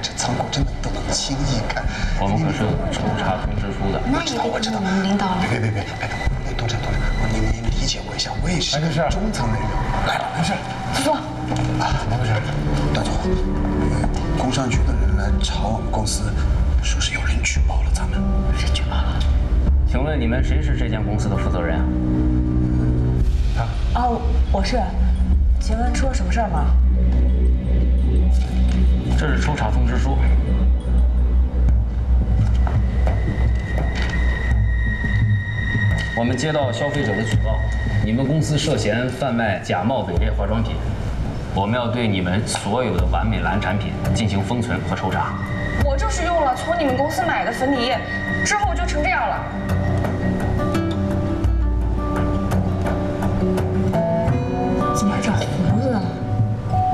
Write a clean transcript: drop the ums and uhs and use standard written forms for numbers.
这仓库真的都能轻易改。 我们可是有抽查通知书的。 那也得听我们领导了。 别，董事长，您理解我一下，我也是个中层人员。来了，没事。 坐。 没事。大总，工商局的人来查我们公司，说是有人举报了咱们。 谁举报了？ 请问你们谁是这间公司的负责人啊？ 哦，我是。请问出了什么事儿吗？ 这是抽查通知书。我们接到消费者的举报，你们公司涉嫌贩卖假冒伪劣化妆品，我们要对你们所有的完美蓝产品进行封存和抽查。 我就是用了从你们公司买的粉底液，之后就成这样了。